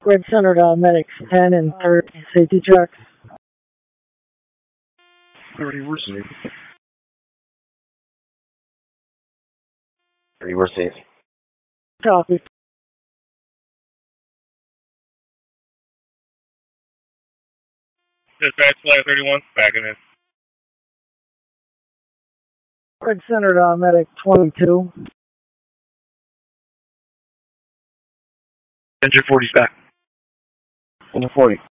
Grid Center medics 10 and 30 safety checks. 30, we're safe. 30, we're safe. Copy. Dispatch Flight 31, backing in. Grid Center medic 22. Engine 40's back. Engine 40.